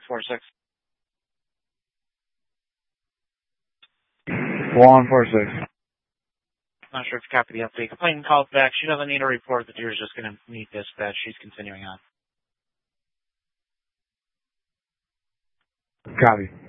146. 146. Not sure if you copy the update. Complainant calls back. She doesn't need a report. The deer is just going to meet dispatch. She's continuing on. Copy.